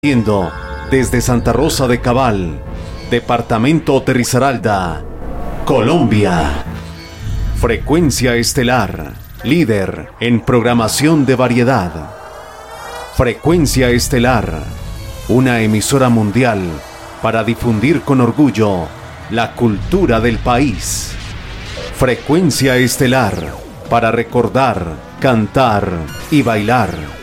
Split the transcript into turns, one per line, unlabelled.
Desde Santa Rosa de Cabal, Departamento de Risaralda, Colombia. Frecuencia Estelar, líder en programación de variedad. Frecuencia Estelar, una emisora mundial para difundir con orgullo la cultura del país. Frecuencia Estelar, para recordar, cantar y bailar.